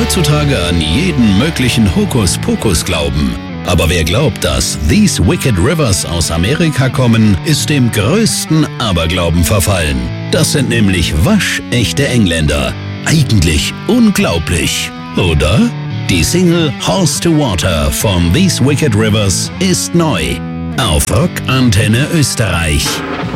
heutzutage an jeden möglichen Hokuspokus glauben. Aber wer glaubt, dass These Wicked Rivers aus Amerika kommen, ist dem größten Aberglauben verfallen. Das sind nämlich waschechte Engländer. Eigentlich unglaublich, oder? Die Single Horse to Water von These Wicked Rivers ist neu. Auf Rock Antenne Österreich.